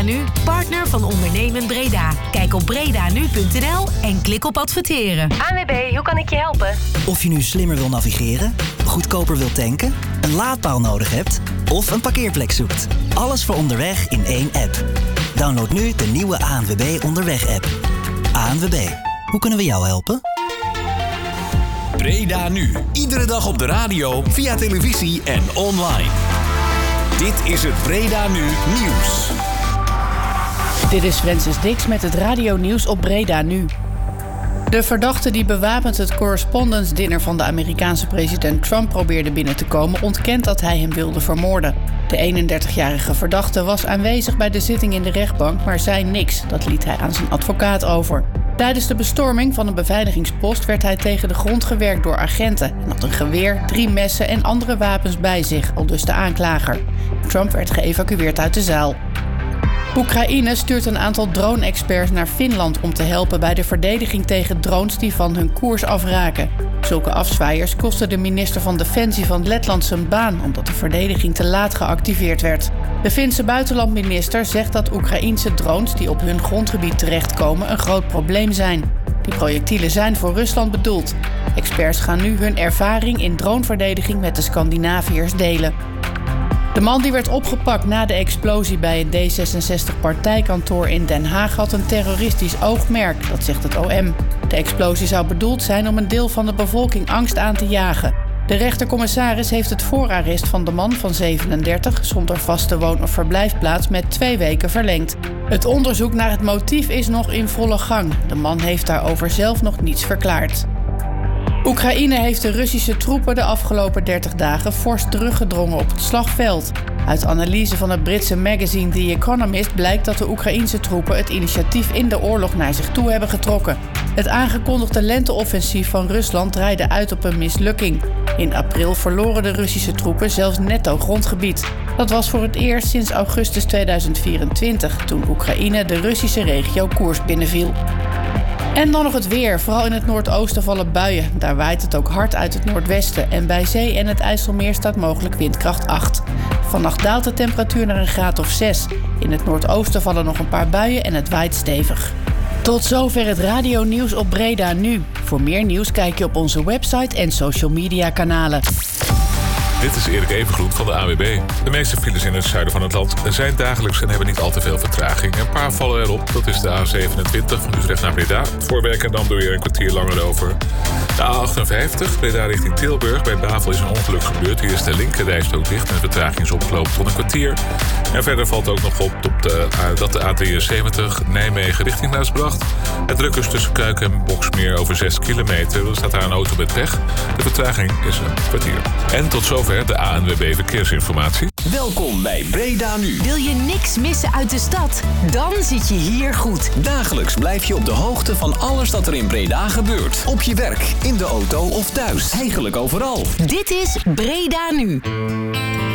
Nu, partner van Ondernemen Breda. Kijk op bredanu.nl en klik op adverteren. ANWB, hoe kan ik je helpen? Of je nu slimmer wil navigeren, goedkoper wilt tanken, een laadpaal nodig hebt of een parkeerplek zoekt. Alles voor onderweg in één app. Download nu de nieuwe ANWB Onderweg-app. ANWB, hoe kunnen we jou helpen? Breda Nu. Iedere dag op de radio, via televisie en online. Dit is het Breda Nu nieuws. Dit is Francis Dix met het radionieuws op Breda Nu. De verdachte die bewapend het correspondence dinner van de Amerikaanse president Trump probeerde binnen te komen, ontkent dat hij hem wilde vermoorden. De 31-jarige verdachte was aanwezig bij de zitting in de rechtbank, maar zei niks. Dat liet hij aan zijn advocaat over. Tijdens de bestorming van een beveiligingspost werd hij tegen de grond gewerkt door agenten en had een geweer, 3 messen en andere wapens bij zich, aldus de aanklager. Trump werd geëvacueerd uit de zaal. Oekraïne stuurt een aantal drone-experts naar Finland om te helpen bij de verdediging tegen drones die van hun koers afraken. Zulke afzwaaiers kosten de minister van Defensie van Letland zijn baan, omdat de verdediging te laat geactiveerd werd. De Finse buitenlandminister zegt dat Oekraïense drones die op hun grondgebied terechtkomen een groot probleem zijn. Die projectielen zijn voor Rusland bedoeld. Experts gaan nu hun ervaring in droneverdediging met de Scandinaviërs delen. De man die werd opgepakt na de explosie bij het D66-partijkantoor in Den Haag had een terroristisch oogmerk, dat zegt het OM. De explosie zou bedoeld zijn om een deel van de bevolking angst aan te jagen. De rechtercommissaris heeft het voorarrest van de man van 37 zonder vaste woon- of verblijfplaats met 2 weken verlengd. Het onderzoek naar het motief is nog in volle gang. De man heeft daarover zelf nog niets verklaard. Oekraïne heeft de Russische troepen de afgelopen 30 dagen fors teruggedrongen op het slagveld. Uit analyse van het Britse magazine The Economist blijkt dat de Oekraïense troepen het initiatief in de oorlog naar zich toe hebben getrokken. Het aangekondigde lenteoffensief van Rusland draaide uit op een mislukking. In april verloren de Russische troepen zelfs netto grondgebied. Dat was voor het eerst sinds augustus 2024, toen Oekraïne de Russische regio Koers binnenviel. En dan nog het weer. Vooral in het noordoosten vallen buien. Daar waait het ook hard uit het noordwesten. En bij zee en het IJsselmeer staat mogelijk windkracht 8. Vannacht daalt de temperatuur naar een graad of 6. In het noordoosten vallen nog een paar buien en het waait stevig. Tot zover het radionieuws op Breda Nu. Voor meer nieuws kijk je op onze website en social media kanalen. Dit is Erik Evengroen van de ANWB. De meeste files in het zuiden van het land zijn dagelijks en hebben niet al te veel vertraging. Een paar vallen erop. Dat is de A27 van Utrecht naar Breda. Voor Werkendam doe je er een kwartier langer over. De A58, Breda richting Tilburg. Bij Bavel is een ongeluk gebeurd. Hier is de linkerrijstrook dicht en de vertraging is opgelopen tot een kwartier. En verder valt ook nog op dat de A73 Nijmegen richting Maasbracht. Het druk is tussen Kuik en Boksmeer over 6 kilometer. Er staat daar een auto met pech. De vertraging is een kwartier. En tot zover de ANWB Verkeersinformatie. Welkom bij Breda Nu. Wil je niks missen uit de stad? Dan zit je hier goed. Dagelijks blijf je op de hoogte van alles dat er in Breda gebeurt. Op je werk, in de auto of thuis. Eigenlijk overal. Dit is Breda Nu.